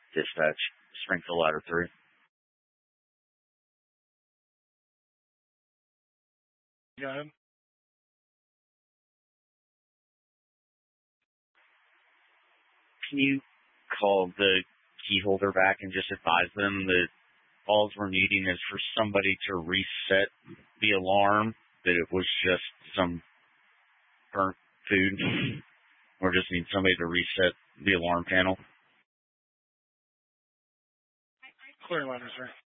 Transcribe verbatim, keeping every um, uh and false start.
Dispatch, Springfield Ladder three. Go ahead. Can you call the key holder back and just advise them that all we're needing is for somebody to reset the alarm, that it was just some burnt food? Or just need somebody to reset the alarm panel? Clear line, sir.